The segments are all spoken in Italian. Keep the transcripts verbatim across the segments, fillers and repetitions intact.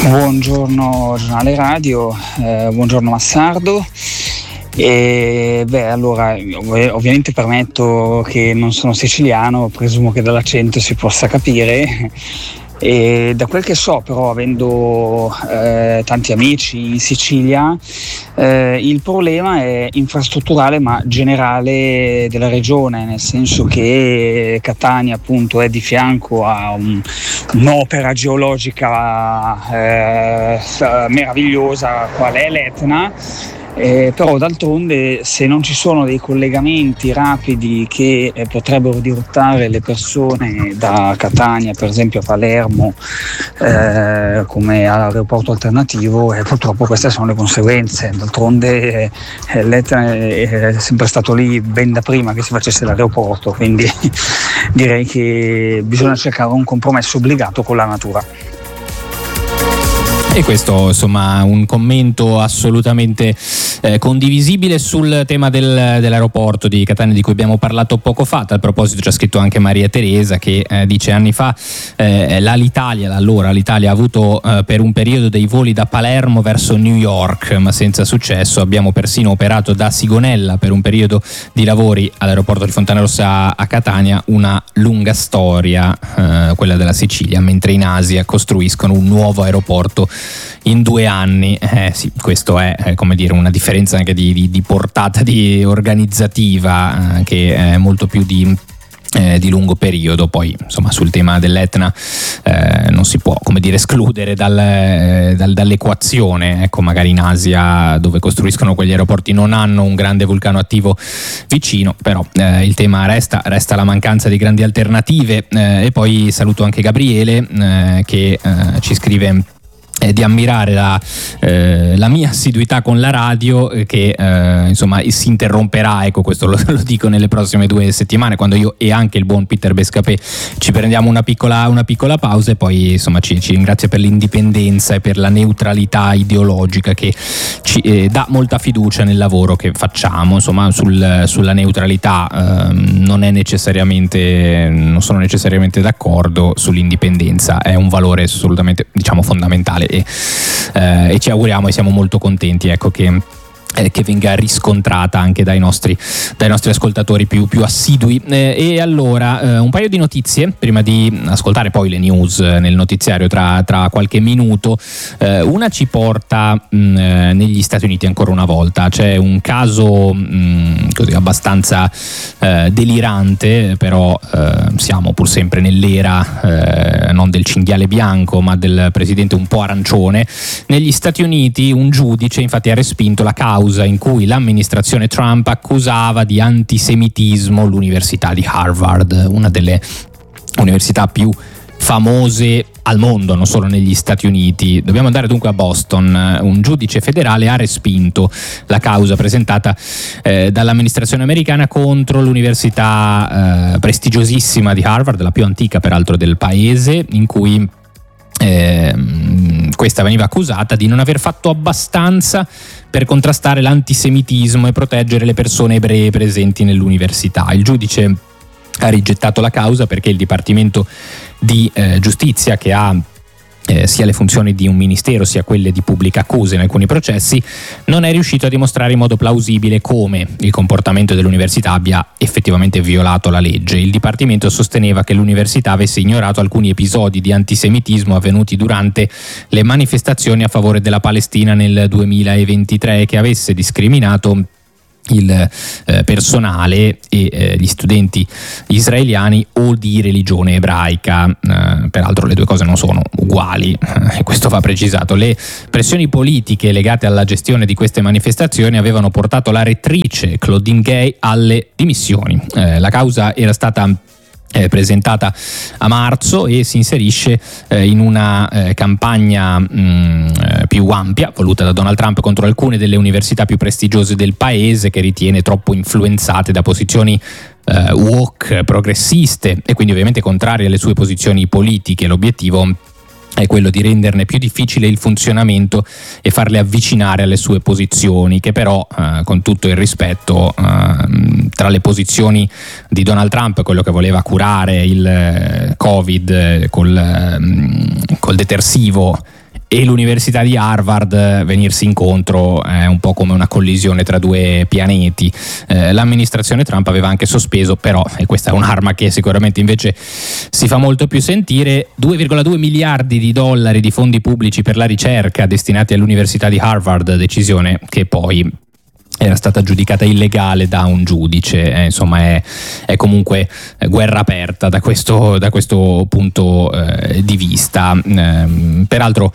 Buongiorno giornale radio, eh, buongiorno Massardo. E beh, allora ov- ovviamente permetto che non sono siciliano, presumo che dall'accento si possa capire. E da quel che so, però, avendo eh, tanti amici in Sicilia, eh, il problema è infrastrutturale ma generale della regione, nel senso che Catania appunto è di fianco a un, un'opera geologica eh, meravigliosa qual è l'Etna. Eh, però d'altronde, se non ci sono dei collegamenti rapidi che eh, potrebbero dirottare le persone da Catania per esempio a Palermo eh, come aeroporto alternativo, eh, purtroppo queste sono le conseguenze. D'altronde eh, l'Etna è sempre stato lì ben da prima che si facesse l'aeroporto, quindi direi che bisogna cercare un compromesso obbligato con la natura. E questo, insomma, un commento assolutamente eh, condivisibile sul tema del, dell'aeroporto di Catania di cui abbiamo parlato poco fa. A tal proposito ci ha scritto anche Maria Teresa che eh, dice: anni fa eh, l'Alitalia, allora l'Italia ha avuto eh, per un periodo dei voli da Palermo verso New York, ma senza successo. Abbiamo persino operato da Sigonella per un periodo di lavori all'aeroporto di Fontanarossa a Catania. Una lunga storia eh, quella della Sicilia, mentre in Asia costruiscono un nuovo aeroporto in due anni. Eh, sì, questo è eh, come dire una differenza anche di, di, di portata di organizzativa eh, che è molto più di Eh, di lungo periodo. Poi insomma sul tema dell'Etna eh, non si può come dire escludere dal, eh, dal, dall'equazione. Ecco, magari in Asia dove costruiscono quegli aeroporti non hanno un grande vulcano attivo vicino, però eh, il tema resta, resta la mancanza di grandi alternative. Eh, e poi saluto anche Gabriele eh, che eh, ci scrive di ammirare la, eh, la mia assiduità con la radio eh, che eh, insomma si interromperà, ecco, questo lo, lo dico nelle prossime due settimane, quando io e anche il buon Peter Bescapè ci prendiamo una piccola, una piccola pausa, e poi insomma ci, ci ringrazia per l'indipendenza e per la neutralità ideologica che ci eh, dà molta fiducia nel lavoro che facciamo. Insomma sul, sulla neutralità eh, non è necessariamente non sono necessariamente d'accordo, sull'indipendenza è un valore assolutamente, diciamo, fondamentale. E, eh, e ci auguriamo e siamo molto contenti, ecco, che Eh, che venga riscontrata anche dai nostri, dai nostri ascoltatori più, più assidui. Eh, e allora eh, un paio di notizie prima di ascoltare poi le news nel notiziario tra, tra qualche minuto. Eh, una ci porta mh, negli Stati Uniti ancora una volta. C'è un caso mh, così abbastanza eh, delirante, però eh, siamo pur sempre nell'era eh, non del cinghiale bianco ma del presidente un po' arancione. Negli Stati Uniti un giudice infatti ha respinto la causa in cui l'amministrazione Trump accusava di antisemitismo l'Università di Harvard, una delle università più famose al mondo, non solo negli Stati Uniti. Dobbiamo andare dunque a Boston. Un giudice federale ha respinto la causa presentata eh, dall'amministrazione americana contro l'università eh, prestigiosissima di Harvard, la più antica peraltro del paese, in cui Eh, questa veniva accusata di non aver fatto abbastanza per contrastare l'antisemitismo e proteggere le persone ebree presenti nell'università. Il giudice ha rigettato la causa perché il Dipartimento di eh, Giustizia, che ha Eh, sia le funzioni di un ministero sia quelle di pubblica accusa in alcuni processi, non è riuscito a dimostrare in modo plausibile come il comportamento dell'università abbia effettivamente violato la legge. Il Dipartimento sosteneva che l'università avesse ignorato alcuni episodi di antisemitismo avvenuti durante le manifestazioni a favore della Palestina nel duemilaventitré e che avesse discriminato il eh, personale e eh, gli studenti israeliani o di religione ebraica. Eh, peraltro le due cose non sono uguali, eh, e questo va precisato. Le pressioni politiche legate alla gestione di queste manifestazioni avevano portato la rettrice Claudine Gay alle dimissioni. Eh, la causa era stata Eh, presentata a marzo e si inserisce eh, in una eh, campagna mh, più ampia voluta da Donald Trump contro alcune delle università più prestigiose del paese, che ritiene troppo influenzate da posizioni eh, woke, progressiste e quindi ovviamente contrarie alle sue posizioni politiche. L'obiettivo è quello di renderne più difficile il funzionamento e farle avvicinare alle sue posizioni, che però, eh, con tutto il rispetto, eh, tra le posizioni di Donald Trump, quello che voleva curare il Covid col, col detersivo, e l'Università di Harvard venirsi incontro è un po' come una collisione tra due pianeti. Eh, l'amministrazione Trump aveva anche sospeso, però, e questa è un'arma che sicuramente invece si fa molto più sentire, due virgola due miliardi di dollari di fondi pubblici per la ricerca destinati all'Università di Harvard, decisione che poi era stata giudicata illegale da un giudice. Eh, insomma è, è comunque guerra aperta da questo, da questo punto eh, di vista. Eh, peraltro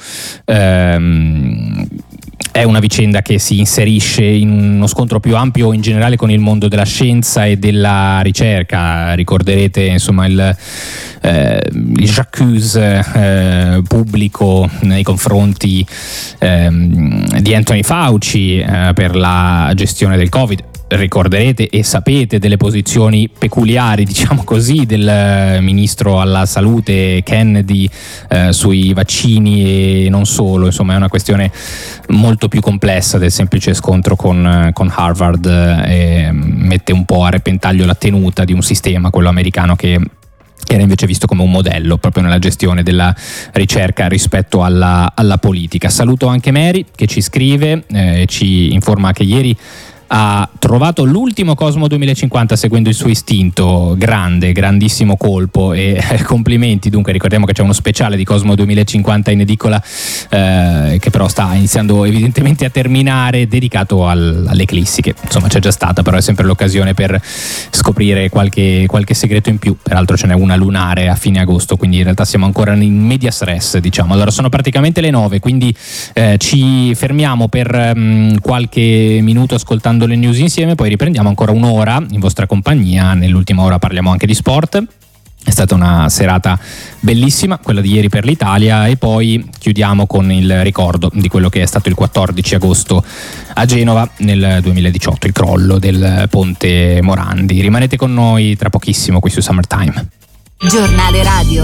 ehm, è una vicenda che si inserisce in uno scontro più ampio in generale con il mondo della scienza e della ricerca. Ricorderete insomma il, eh, il j'accuse eh, pubblico nei confronti eh, di Anthony Fauci eh, per la gestione del Covid. Ricorderete e sapete delle posizioni peculiari, diciamo così, del ministro alla salute Kennedy eh, sui vaccini e non solo. Insomma, è una questione molto più complessa del semplice scontro con, con Harvard e mette un po' a repentaglio la tenuta di un sistema, quello americano, che era invece visto come un modello proprio nella gestione della ricerca rispetto alla, alla politica. Saluto anche Mary che ci scrive e eh, ci informa che ieri ha trovato l'ultimo Cosmo duemilacinquanta seguendo il suo istinto. Grande, grandissimo colpo e eh, complimenti. Dunque ricordiamo che c'è uno speciale di Cosmo duemilacinquanta in edicola eh, che però sta iniziando evidentemente a terminare, dedicato al, all'eclissi, che insomma c'è già stata, però è sempre l'occasione per scoprire qualche, qualche segreto in più. Peraltro ce n'è una lunare a fine agosto, quindi in realtà siamo ancora in medias res, diciamo. Allora sono praticamente le nove, quindi eh, ci fermiamo per um, qualche minuto ascoltando le news insieme, poi riprendiamo ancora un'ora in vostra compagnia. Nell'ultima ora parliamo anche di sport. È stata una serata bellissima quella di ieri per l'Italia, e poi chiudiamo con il ricordo di quello che è stato il quattordici agosto a Genova nel duemiladiciotto, il crollo del ponte Morandi. Rimanete con noi tra pochissimo qui su Summertime. Giornale radio.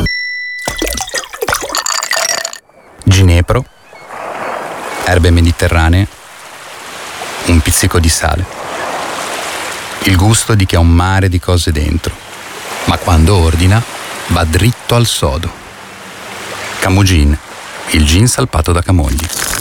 Ginepro, erbe mediterranee, un pizzico di sale. Il gusto di chi ha un mare di cose dentro, ma quando ordina va dritto al sodo. Camogin, il gin salpato da Camogli.